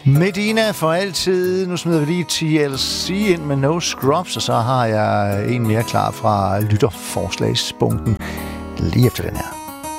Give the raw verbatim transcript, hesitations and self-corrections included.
Medina for altid. Nu smider vi lige T L C ind med No Scrubs, og så har jeg en mere klar fra lytterforslagsbunken lige efter den her.